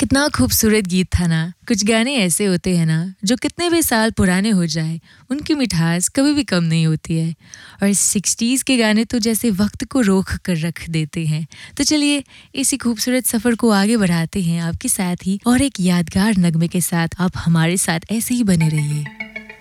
कितना खूबसूरत गीत था ना। कुछ गाने ऐसे होते हैं ना जो कितने भी साल पुराने हो जाए उनकी मिठास कभी भी कम नहीं होती है। और 60s के गाने तो जैसे वक्त को रोक कर रख देते हैं। तो चलिए इसी खूबसूरत सफ़र को आगे बढ़ाते हैं आपके साथ ही और एक यादगार नगमे के साथ। आप हमारे साथ ऐसे ही बने रहिए।